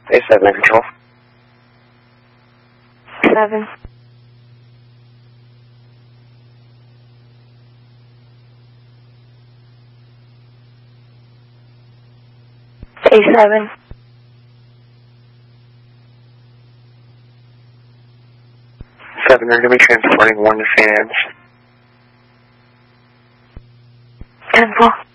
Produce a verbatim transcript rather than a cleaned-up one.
A seven, control. Seven. A seven. Seven, they're going to be transporting one to Saint Anne's. Ten four.